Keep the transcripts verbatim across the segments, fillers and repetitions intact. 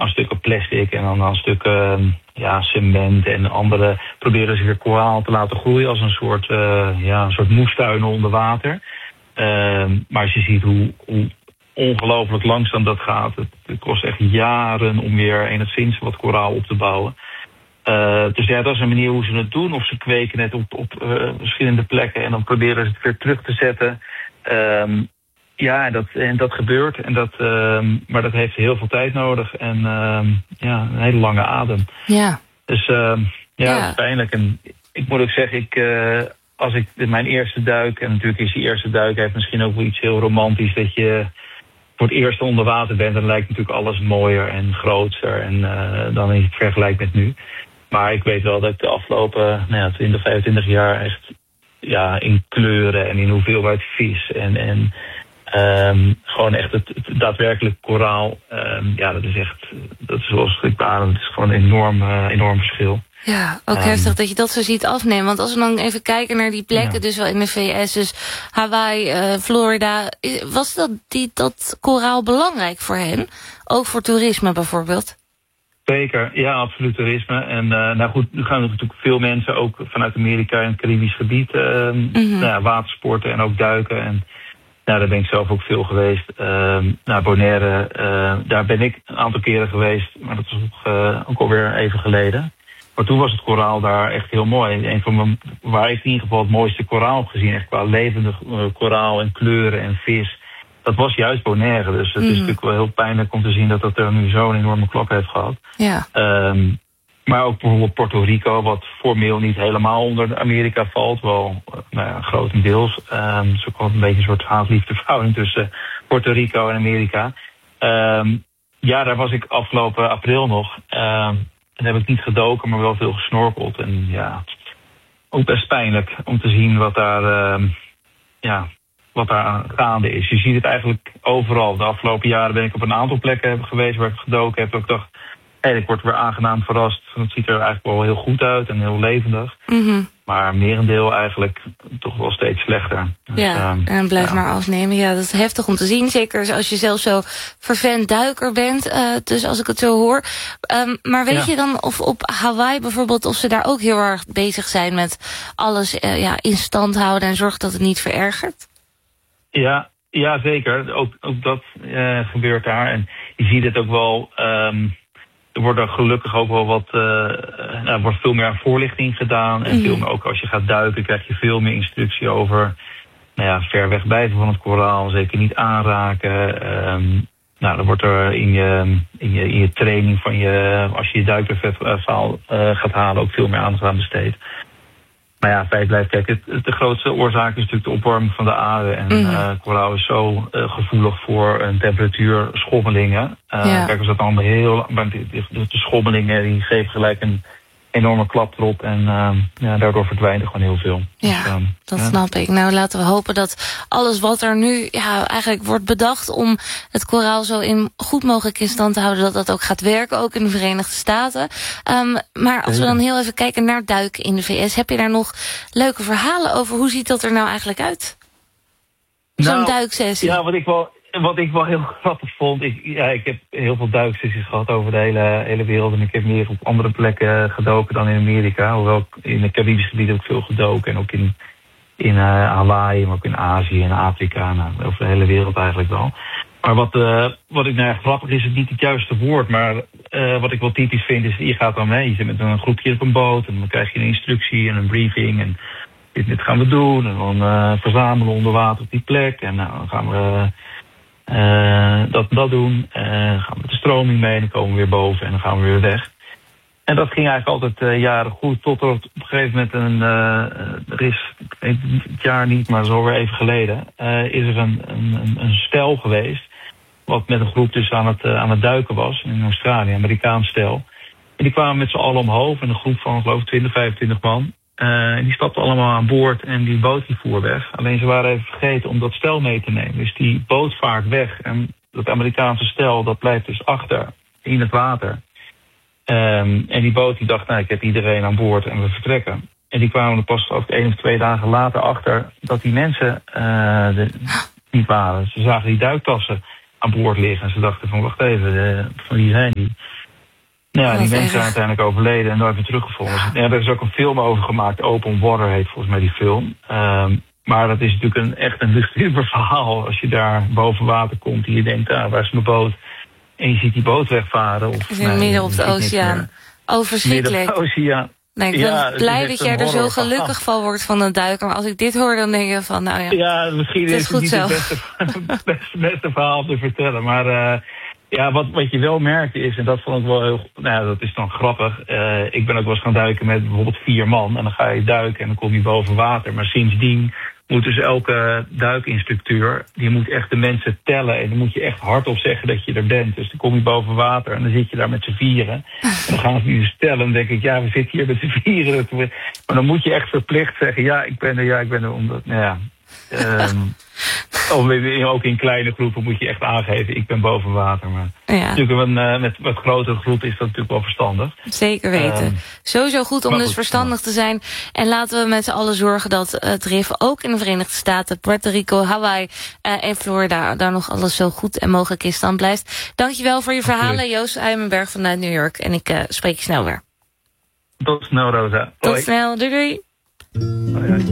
aan stukken plastic en dan aan stukken ja, cement en andere proberen ze weer koraal te laten groeien als een soort, uh, ja, een soort moestuinen onder water. Uh, maar als je ziet hoe, hoe ongelooflijk langzaam dat gaat, het, het kost echt jaren om weer enigszins wat koraal op te bouwen. Uh, dus ja, dat is een manier hoe ze het doen. Of ze kweken het op, op uh, verschillende plekken en dan proberen ze het weer terug te zetten. Um, ja, dat, en dat gebeurt. En dat, um, maar dat heeft heel veel tijd nodig. En um, ja, een hele lange adem. Ja. Dus um, ja, ja, dat is pijnlijk. En ik moet ook zeggen, ik, uh, als ik mijn eerste duik, en natuurlijk is die eerste duik heeft misschien ook wel iets heel romantisch, dat je voor het eerst onder water bent, dan lijkt natuurlijk alles mooier en groter en uh, dan in het vergelijk met nu. Maar ik weet wel dat ik de afgelopen nou ja, twintig, vijfentwintig jaar echt ja, in kleuren en in hoeveelheid vis en, en um, gewoon echt het, het daadwerkelijk koraal, um, ja, dat is echt, dat is zoals ik beadem, het is gewoon een enorm, uh, enorm verschil. Ja, ook um, heftig dat je dat zo ziet afnemen. Want als we dan even kijken naar die plekken, ja. dus wel in de V S, dus Hawaii, uh, Florida, was dat, die, dat koraal belangrijk voor hen? Ook voor toerisme bijvoorbeeld? Zeker, ja, absoluut toerisme. En uh, nou goed, nu gaan er natuurlijk veel mensen ook vanuit Amerika en het Caribisch gebied uh, mm-hmm. nou ja, watersporten en ook duiken. En nou, daar ben ik zelf ook veel geweest. Uh, nou, Bonaire, uh, daar ben ik een aantal keren geweest, maar dat is ook, uh, ook alweer even geleden. Maar toen was het koraal daar echt heel mooi. Een van mijn, waar ik in ieder geval het mooiste koraal heb gezien, echt qua levende uh, koraal en kleuren en vis, dat was juist Bonaire. Dus het mm. is natuurlijk wel heel pijnlijk om te zien dat dat er nu zo'n enorme klap heeft gehad. Ja. Um, maar ook bijvoorbeeld Puerto Rico, wat formeel niet helemaal onder Amerika valt. Wel, nou ja, grotendeels. Um, het is ook wel een beetje een soort haat-liefde verhouding tussen Puerto Rico en Amerika. Um, ja, daar was ik afgelopen april nog. Um, en heb ik niet gedoken, maar wel veel gesnorkeld. En ja, ook best pijnlijk om te zien wat daar, um, ja, wat daar gaande is. Je ziet het eigenlijk overal. De afgelopen jaren ben ik op een aantal plekken geweest waar ik gedoken heb. Ik dacht, hé, hey, ik word weer aangenaam verrast. Het ziet er eigenlijk wel heel goed uit en heel levendig. Mm-hmm. Maar merendeel eigenlijk toch wel steeds slechter. Dus, ja, um, en blijf ja. maar afnemen. Ja, dat is heftig om te zien. Zeker als je zelf zo vervent duiker bent. Uh, dus als ik het zo hoor. Um, maar weet ja. je dan of op Hawaii bijvoorbeeld, of ze daar ook heel erg bezig zijn met alles uh, ja, in stand houden en zorgen dat het niet verergert? Ja, ja zeker. Ook, ook dat uh, gebeurt daar. En je ziet het ook wel. Um, Er wordt er gelukkig ook wel wat, uh, nou, er wordt veel meer aan voorlichting gedaan. En mm. veel meer, ook als je gaat duiken krijg je veel meer instructie over, nou ja, ver weg blijven van het koraal, zeker niet aanraken. Um, nou, dan wordt er in je, in je, in je training van je, als je je duikvervaal uh, gaat halen, ook veel meer aandacht aan besteed. Maar ja, feit blijft, kijk, het, de grootste oorzaak is natuurlijk de opwarming van de aarde. En mm. uh, koraal is zo uh, gevoelig voor een temperatuurschommelingen. Uh, ja. Kijk, als dat dan heel, de, de, de schommelingen die geven gelijk een enorme klap erop. En uh, ja, daardoor verdwijnt er gewoon heel veel. Ja, dus, um, dat ja. snap ik. Nou, laten we hopen dat alles wat er nu ja, eigenlijk wordt bedacht om het koraal zo in goed mogelijk in stand te houden, dat dat ook gaat werken, ook in de Verenigde Staten. Um, maar als we dan heel even kijken naar duiken in de V S, heb je daar nog leuke verhalen over? Hoe ziet dat er nou eigenlijk uit? Zo'n nou, duiksessie. Ja, wat ik wel... Wat ik wel heel grappig vond, ik, ja, ik heb heel veel duiksessies gehad over de hele, hele wereld. En ik heb meer op andere plekken gedoken dan in Amerika. Hoewel ik in het Caribisch gebied ook veel gedoken. En ook in, in uh, Hawaii, maar ook in Azië en Afrika. Nou, over de hele wereld eigenlijk wel. Maar wat, uh, wat ik nou ja, grappig is, het niet het juiste woord. Maar uh, wat ik wel typisch vind is, je gaat dan mee. Je zit met een groepje op een boot en dan krijg je een instructie en een briefing. En dit, dit gaan we doen. En dan uh, verzamelen onder water op die plek. En nou, dan gaan we... Uh, Uh, dat, dat doen, uh, gaan we met de stroming mee en dan komen we weer boven en dan gaan we weer weg. En dat ging eigenlijk altijd uh, jaren goed, tot er op een gegeven moment een, uh, er is, ik weet het jaar niet, maar zo weer even geleden, uh, is er een, een, een stel geweest, wat met een groep dus aan het, uh, aan het duiken was in Australië, een Amerikaans stel. En die kwamen met z'n allen omhoog, in een groep van geloof ik twintig, vijfentwintig man. Uh, en die stapten allemaal aan boord en die boot die voer weg. Alleen ze waren even vergeten om dat stel mee te nemen. Dus die boot vaart weg en dat Amerikaanse stel dat blijft dus achter in het water. Um, en die boot die dacht, nou ik heb iedereen aan boord en we vertrekken. En die kwamen er pas ook één of twee dagen later achter dat die mensen uh, de, niet waren. Ze zagen die duiktassen aan boord liggen. En ze dachten van, wacht even, uh, van wie zijn die? Nou ja, die mensen zijn uiteindelijk overleden en nooit weer teruggevonden. Ja. Ja, er is ook een film over gemaakt, Open Water heet volgens mij die film. Um, maar dat is natuurlijk een, echt een luguber verhaal. Als je daar boven water komt en je denkt, ah, waar is mijn boot? En je ziet die boot wegvaren. Of, is nee, midden op de oceaan. Oh, verschrikkelijk. Midden op de oceaan. Nee, ik ben ja, blij dat jij er zo gelukkig van wordt van het duiken. Maar als ik dit hoor, dan denk je van, nou ja, ja misschien het is, is het niet het beste, beste, beste verhaal te vertellen. Maar uh, ja, wat, wat je wel merkte is, en dat vond ik wel heel, nou ja, dat is dan grappig. Uh, ik ben ook wel eens gaan duiken met bijvoorbeeld vier man. En dan ga je duiken en dan kom je boven water. Maar sindsdien moet dus elke duikinstructeur, die moet echt de mensen tellen. En dan moet je echt hardop zeggen dat je er bent. Dus dan kom je boven water en dan zit je daar met z'n vieren. En dan gaan ze dus tellen. En dan denk ik, ja, we zitten hier met z'n vieren. Maar dan moet je echt verplicht zeggen, ja, ik ben er, ja, ik ben er. Omdat, nou ja, um, ook in kleine groepen moet je echt aangeven, ik ben boven water. Maar ja. Natuurlijk een, uh, met wat grotere groepen is dat natuurlijk wel verstandig. Zeker weten. Um, Sowieso goed om goed, dus verstandig te zijn. En laten we met z'n allen zorgen dat het R I F ook in de Verenigde Staten, Puerto Rico, Hawaii uh, en Florida daar nog alles zo goed en mogelijk in stand blijft. Dankjewel voor je verhalen, okay. Joost Uimenberg vanuit New York. En ik uh, spreek je snel weer. Tot snel, Rosa. Tot Hoi. snel. Doei doei. Hoi, hoi.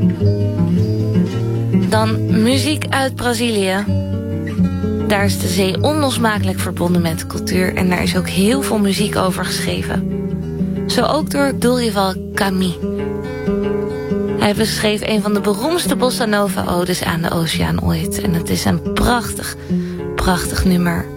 Dan muziek uit Brazilië. Daar is de zee onlosmakelijk verbonden met de cultuur en daar is ook heel veel muziek over geschreven. Zo ook door Dorival Caymmi. Hij beschreef een van de beroemdste bossa nova odes aan de oceaan ooit. En het is een prachtig, prachtig nummer.